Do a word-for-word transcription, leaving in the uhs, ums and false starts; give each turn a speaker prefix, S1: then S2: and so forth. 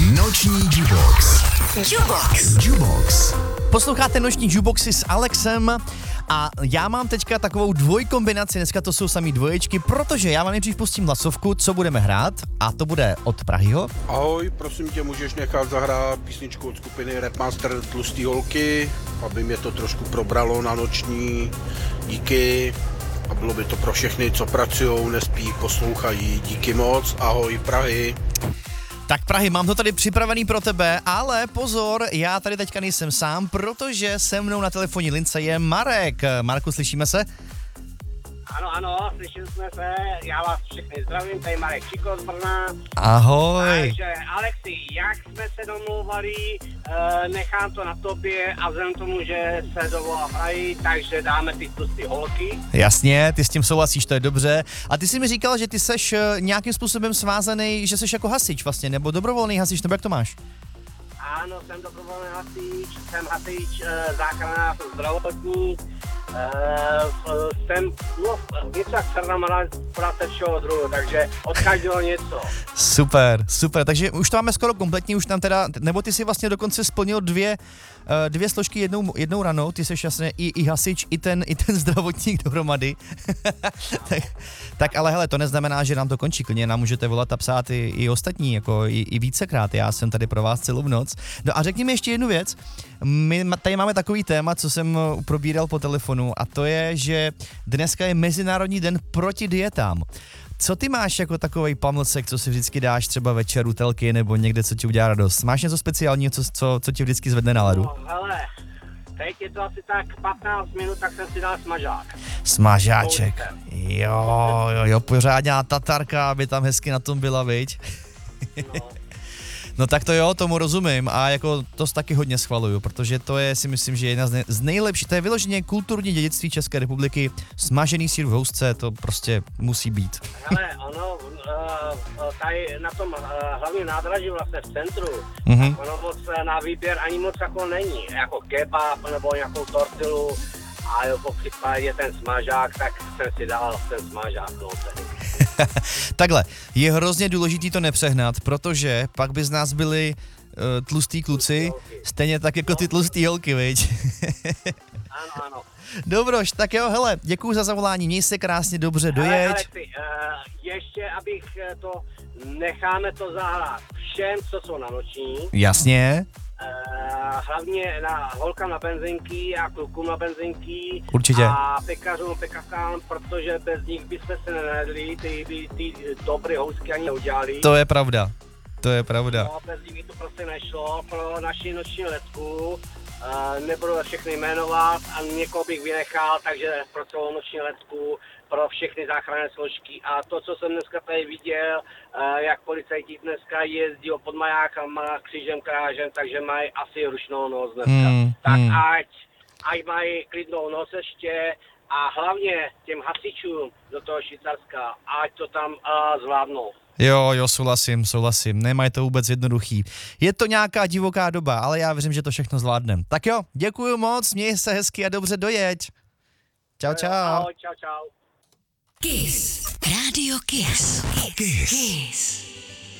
S1: Noční Jubox.
S2: Jubox.
S1: Jubox.
S3: Posloucháte Noční Juboxy s Alexem a já mám teďka takovou dvojkombinaci, dneska to jsou samý dvoječky, protože já vám nejdřív pustím hlasovku, co budeme hrát a to bude od Prahyho.
S4: Ahoj, prosím tě, můžeš nechat zahrát písničku od skupiny Rapmaster Tlustý holky, aby mě to trošku probralo na noční, díky. A bylo by to pro všechny, co pracujou, nespí, poslouchají, díky moc, ahoj Prahy.
S3: Tak Prahy, mám to tady připravený pro tebe, ale pozor, já tady teďka nejsem sám, protože se mnou na telefonní lince je Marek. Marku, slyšíme se?
S5: Ano, ano, slyšeli jsme se, já vás všechny zdravím, tady Marek Čiko z Brna.
S3: Ahoj.
S5: Takže Alexi, jak jsme se domlouvali, e, nechám to na tobě a vzhledem tomu, že se dovolá hrají, takže dáme ty tlustý holky.
S3: Jasně, ty s tím souhlasíš, to je dobře. A ty jsi mi říkal, že ty seš nějakým způsobem svázaný, že seš jako hasič vlastně, nebo dobrovolný hasič, nebo jak to máš?
S5: Ano, jsem dobrovolný hasič, jsem hasič, e, záchranář zdravotní, Uh, jsem, no, něco jak Černá práce všeho druhu, takže od každého něco.
S3: Super, super, takže už to máme skoro kompletní, už tam teda, nebo ty si vlastně dokonce splnil dvě, uh, dvě složky jednou, jednou ranou, ty seš jasně i, i hasič, i ten, i ten zdravotník dohromady. tak, tak ale hele, to neznamená, že nám to končí, klidně nám můžete volat a psát i, i ostatní, jako i, i vícekrát, já jsem tady pro vás celou noc. No a řekni mi ještě jednu věc, my tady máme takový téma, co jsem probíral po telefonu, a to je, že dneska je Mezinárodní den proti dietám. Co ty máš jako takovej pamlsek, co si vždycky dáš třeba večer u telky nebo někde, co ti udělá radost? Máš něco speciálního, co, co, co ti vždycky zvedne náladu?
S5: No, hele, teď je to asi tak patnáct minut, tak jsem si dal smažák.
S3: Smažáček. Jo, jo, jo, pořádná tatarka, aby tam hezky na tom byla, viď?
S5: No.
S3: No tak to jo, tomu rozumím a jako to taky hodně schvaluju, protože to je, si myslím, že jedna z, nej, z nejlepších, to je vyloženě kulturní dědictví České republiky, smažený sýr v housce, to prostě musí být.
S5: Hele, ono, uh, tady na tom uh, hlavním nádraží vlastně v centru,
S3: Mm-hmm.
S5: ono moc na výběr ani moc jako není, jako kebab nebo nějakou tortilu a jo, po případě ten smažák, tak jsem si dal ten smažák, no tedy.
S3: Takhle, je hrozně důležitý to nepřehnat, protože pak by z nás byli uh, tlustý kluci, stejně tak jako ty tlustý holky, viď?
S5: Ano, ano.
S3: Dobroš, tak jo, hele, děkuju za zavolání, měj se krásně, dobře, dojeď.
S5: Ale, Alexi, uh, ještě abych to, necháme to zahrát všem, co jsou na noční.
S3: Jasně.
S5: Uh, hlavně na holkám na benzinky a klukům na benzinky.
S3: Určitě.
S5: A pekařům, pekařkám, protože bez nich bychom se nenajedli, ty by ty dobré housky ani neudělali.
S3: To je pravda, to je pravda.
S5: No, bez nich by to prostě nešlo pro naši noční letku. Uh, nebudu všechny jmenovat a někoho bych vynechal, takže pro celou noční letku, pro všechny záchranné složky a to, co jsem dneska tady viděl, uh, jak policajti dneska jezdí pod majákama křížem krážem, takže mají asi rušnou noc dneska.
S3: Hmm,
S5: tak
S3: hmm.
S5: ať, ať mají klidnou noc ještě a hlavně těm hasičům do toho Švýcarska, ať to tam uh, zvládnou.
S3: Jo, jo, souhlasím, souhlasím, nemají to vůbec jednoduchý. Je to nějaká divoká doba, ale já věřím, že to všechno zvládnem. Tak jo, děkuju moc, měj se hezky a dobře dojeď. Čau, čau.
S5: Ahoj, čau, čau.
S2: Kiss. Radio Kiss.
S1: Kiss.
S2: Kiss.